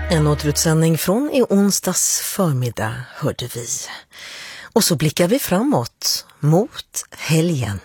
En återutsändning från i onsdags förmiddag hörde vi. Och så blickar vi framåt mot helgen.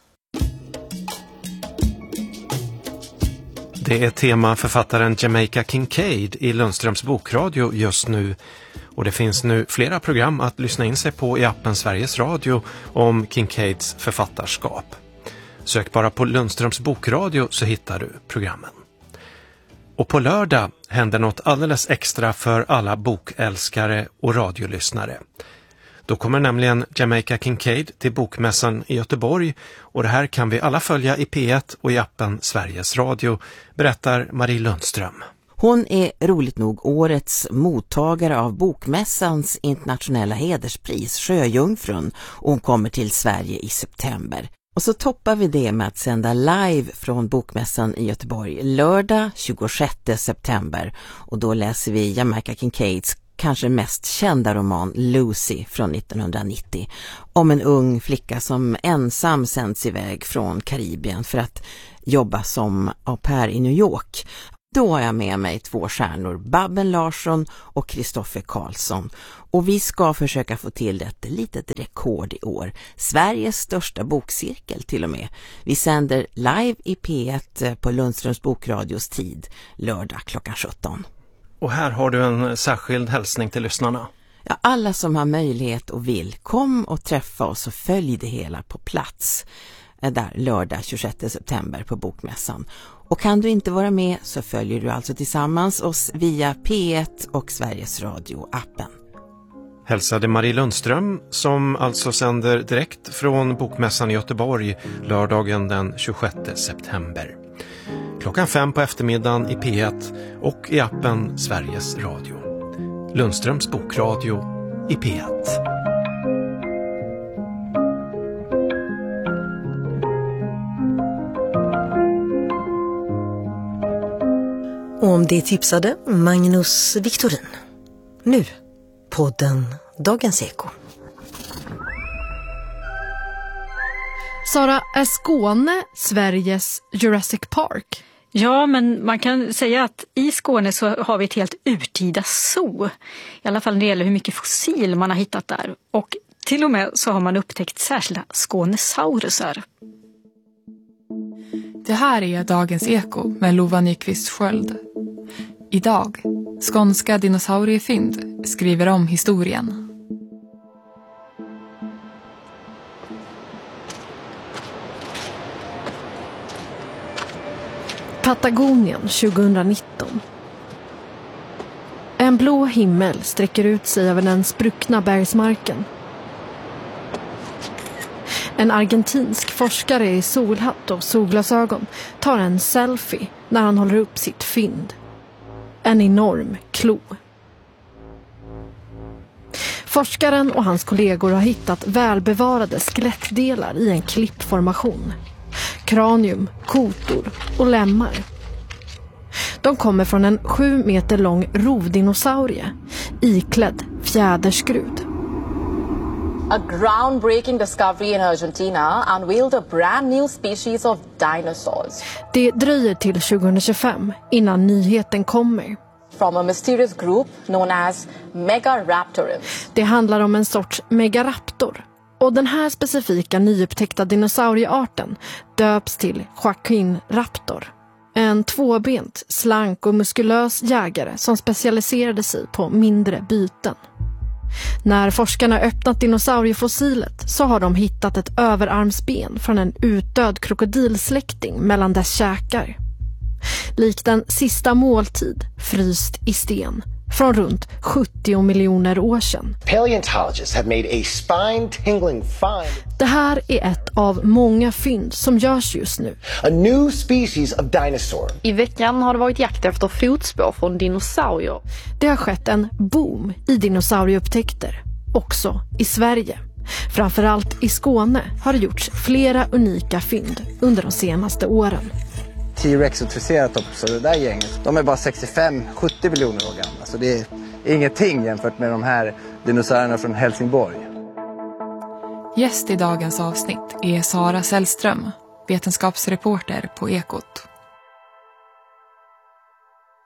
Det är temaförfattaren Jamaica Kincaid i Lundströms bokradio just nu. Och det finns nu flera program att lyssna in sig på i appen Sveriges Radio om Kincaids författarskap. Sök bara på Lundströms bokradio så hittar du programmen. Och på lördag händer något alldeles extra för alla bokälskare och radiolyssnare. Då kommer nämligen Jamaica Kincaid till bokmässan i Göteborg och det här kan vi alla följa i P1 och i appen Sveriges Radio, berättar Marie Lundström. Hon är roligt nog årets mottagare av bokmässans internationella hederspris, Sjöjungfrun, och hon kommer till Sverige i september. Och så toppar vi det med att sända live från bokmässan i Göteborg lördag 26 september. Och då läser vi Jamaica Kincaids kanske mest kända roman Lucy från 1990 om en ung flicka som ensam sänds iväg från Karibien för att jobba som au pair i New York. Då har jag med mig 2 stjärnor, Babben Larsson och Kristoffer Karlsson. Och vi ska försöka få till ett litet rekord i år. Sveriges största bokcirkel till och med. Vi sänder live i P1 på Lundströms bokradios tid, lördag klockan 17. Och här har du en särskild hälsning till lyssnarna. Ja, alla som har möjlighet och vill, kom och träffa oss och följ det hela på plats. Där lördag 26 september på bokmässan. Och kan du inte vara med så följer du alltså tillsammans oss via P1 och Sveriges Radio-appen. Hälsade Marie Lundström som alltså sänder direkt från bokmässan i Göteborg lördagen den 26 september. Klockan 5 på eftermiddagen i P1 och i appen Sveriges Radio. Lundströms bokradio i P1. Och om det tipsade Magnus Victorin. Nu, podden Dagens Eko. Sara, är Skåne Sveriges Jurassic Park? Ja, men man kan säga att i Skåne så har vi ett helt urtida zoo. I alla fall när det gäller hur mycket fossil man har hittat där. Och till och med så har man upptäckt särskilda skånesaurusar. Det här är Dagens Eko med Lova Nyqvist Sköld. Idag, skånska dinosauriefynd skriver om historien. Patagonien 2019. En blå himmel sträcker ut sig över den spruckna bergsmarken. En argentinsk forskare i solhatt och solglasögon tar en selfie när han håller upp sitt fynd. En enorm klo. Forskaren och hans kollegor har hittat välbevarade skelettdelar i en klippformation. Kranium, kotor och lemmar. De kommer från en 7 meter lång rovdinosaurie iklädd fjäderskrud. A groundbreaking discovery in Argentina unveiled a brand new species of dinosaurs. Det dröjer till 2025 innan nyheten kommer. From a mysterious group known as Megaraptorans. Det handlar om en sorts megaraptor. Och den här specifika nyupptäckta dinosauriearten döps till Joaquin Raptor. En 2-bent, slank och muskulös jägare som specialiserade sig på mindre byten. När forskarna öppnat dinosauriefossilet så har de hittat ett överarmsben från en utdöd krokodilsläkting mellan dess käkar. Likt en sista måltid fryst i sten från runt 70 miljoner år sedan. Paleontologists have made a spine-tingling find. Det här är ett av många fynd som görs just nu. A new species of dinosaur. I veckan har det varit jakt efter fotspår från dinosaurier. Det har skett en boom i dinosaurieupptäckter, också i Sverige. Framförallt i Skåne har det gjorts flera unika fynd under de senaste åren. T-Rex och Triceratops och det där gänget, de är bara 65-70 miljoner år gamla. Så det är ingenting jämfört med de här dinosaurierna från Helsingborg. Gäst i dagens avsnitt är Sara Sällström, vetenskapsreporter på Ekot.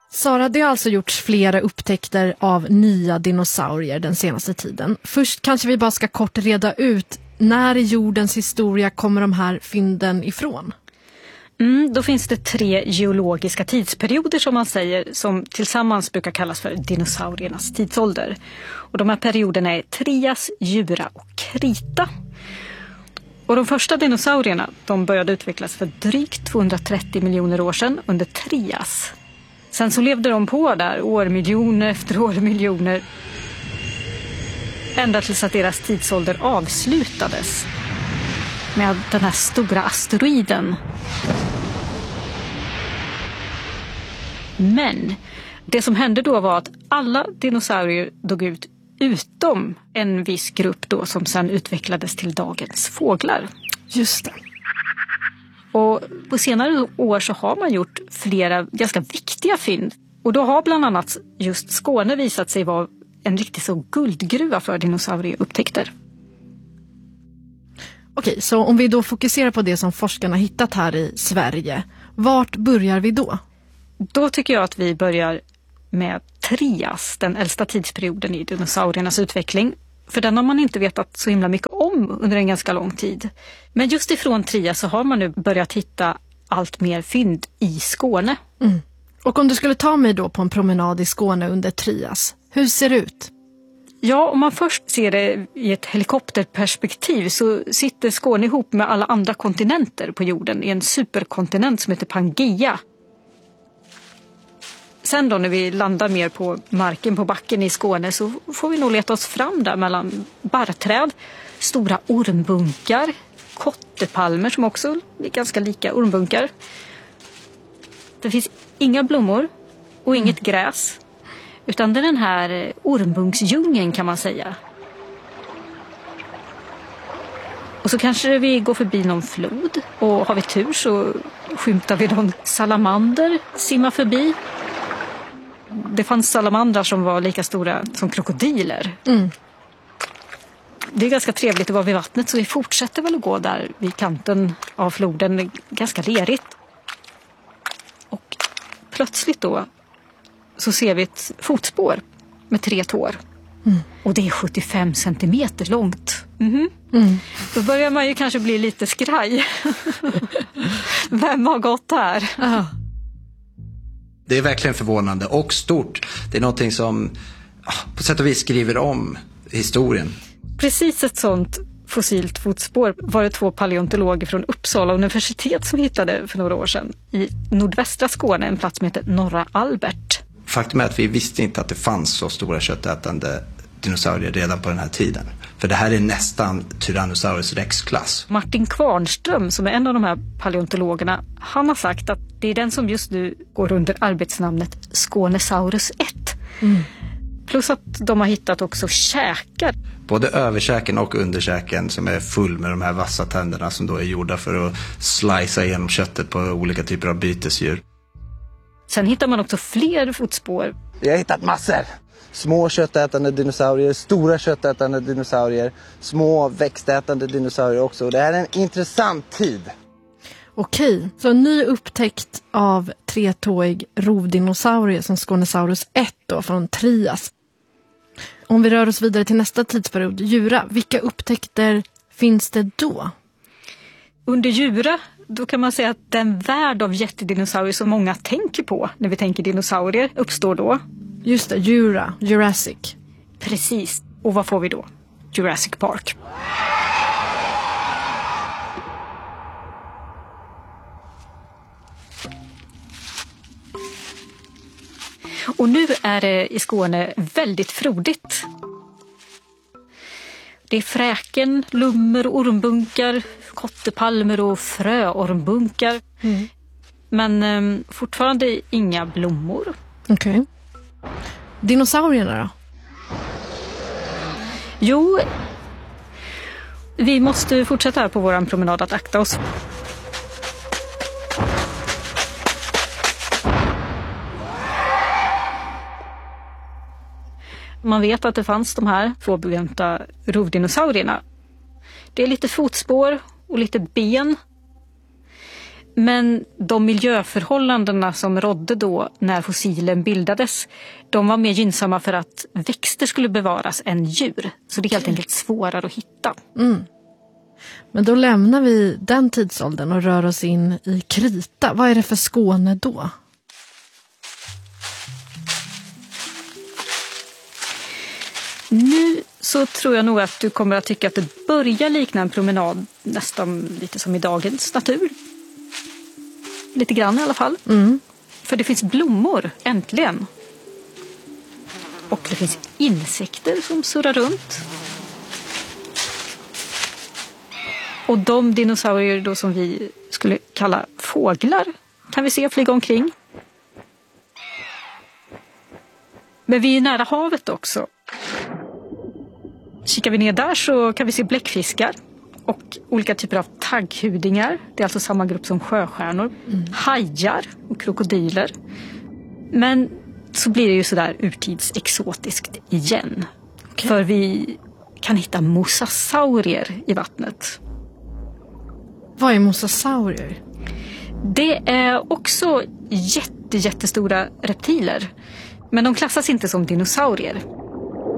Sara, det har alltså gjorts flera upptäckter av nya dinosaurier den senaste tiden. Först kanske vi bara ska kort reda ut, när i jordens historia kommer de här fynden ifrån? Då finns det 3 geologiska tidsperioder som man säger, som tillsammans brukar kallas för dinosauriernas tidsålder. Och de här perioderna är Trias, Jura och Krita. Och de första dinosaurierna, de började utvecklas för drygt 230 miljoner år sedan under Trias. Sen så levde de på där årmiljoner efter årmiljoner, ända tills att deras tidsålder avslutades med den här stora asteroiden. Men det som hände då var att alla dinosaurier dog ut utom en viss grupp då som sen utvecklades till dagens fåglar. Just det. Och på senare år så har man gjort flera ganska viktiga fynd. Och då har bland annat just Skåne visat sig vara en riktig så guldgruva för dinosaurieupptäckter. Okej, så om vi då fokuserar på det som forskarna hittat här i Sverige, vart börjar vi då? Då tycker jag att vi börjar med Trias, den äldsta tidsperioden i dinosauriernas utveckling. För den har man inte vetat så himla mycket om under en ganska lång tid. Men just ifrån Trias så har man nu börjat hitta allt mer fynd i Skåne. Mm. Och om du skulle ta mig då på en promenad i Skåne under Trias, hur ser det ut? Ja, om man först ser det i ett helikopterperspektiv så sitter Skåne ihop med alla andra kontinenter på jorden i en superkontinent som heter Pangea. Sen då när vi landar mer på marken på backen i Skåne så får vi nog leta oss fram där mellan barrträd, stora ormbunkar, kottepalmer som också är ganska lika ormbunkar. Det finns inga blommor och inget gräs, utan det är den här ormbunksdjungeln kan man säga. Och så kanske vi går förbi någon flod och har vi tur så skymtar vi någon salamander simma förbi. Det fanns salamandrar som var lika stora som krokodiler. Mm. Det är ganska trevligt att vara vid vattnet så vi fortsätter väl att gå där vid kanten av floden. Det är ganska lerigt. Och plötsligt då så ser vi ett fotspår med 3 tår. Mm. Och det är 75 centimeter långt. Mm-hmm. Mm. Då börjar man ju kanske bli lite skraj. Vem har gått här? Det är verkligen förvånande och stort. Det är någonting som på sätt och vis skriver om historien. Precis ett sånt fossilt fotspår var det 2 paleontologer från Uppsala universitet som hittade för några år sedan i nordvästra Skåne, en plats som heter Norra Albert. Faktum är att vi visste inte att det fanns så stora köttätande dinosaurier redan på den här tiden. För det här är nästan Tyrannosaurus rex-klass. Martin Kvarnström, som är en av de här paleontologerna, han har sagt att det är den som just nu går under arbetsnamnet Skånesaurus 1. Mm. Plus att de har hittat också käkar. Både överkäken och underkäken som är full med de här vassa tänderna som då är gjorda för att slicea igenom köttet på olika typer av bytesdjur. Sen hittar man också fler fotspår. Vi har hittat massor. Små köttätande dinosaurier, stora köttätande dinosaurier, små växtätande dinosaurier också. Det här är en intressant tid. Okej, så en ny upptäckt av 3-tåig rovdinosaurie som Skånesaurus 1 då, från Trias. Om vi rör oss vidare till nästa tidsperiod, Jura, vilka upptäckter finns det då? Under Jura, då kan man säga att den värld av jättedinosaurier som många tänker på när vi tänker dinosaurier uppstår då. Just det, Jura, Jurassic. Precis, och vad får vi då? Jurassic Park. Och nu är det i Skåne väldigt frodigt. Det är fräken, lummer, ormbunkar, kottepalmer och fröormbunkar. Mm. Men fortfarande inga blommor. Okej. Dinosaurierna då? Jo, vi måste fortsätta här på våran promenad att akta oss. Man vet att det fanns de här tvåbenta rovdinosaurierna. Det är lite fotspår och lite ben. Men de miljöförhållandena som rådde då när fossilen bildades, de var mer gynnsamma för att växter skulle bevaras än djur. Så det är helt enkelt svårare att hitta. Men då lämnar vi den tidsåldern och rör oss in i krita. Vad är det för Skåne då? Nu så tror jag nog att du kommer att tycka att det börjar likna en promenad nästan lite som i dagens natur. Lite grann i alla fall. För det finns blommor, äntligen. Och det finns insekter som surrar runt. Och de dinosaurier då som vi skulle kalla fåglar kan vi se flyga omkring. Men vi är nära havet också. Kikar vi ner där så kan vi se bläckfiskar och olika typer av tagghudingar. Det är alltså samma grupp som sjöstjärnor. Hajar och krokodiler. Men så blir det ju sådär urtidsexotiskt igen. Okay. För vi kan hitta mosasaurier i vattnet. Vad är mosasaurier? Det är också jättestora reptiler. Men de klassas inte som dinosaurier.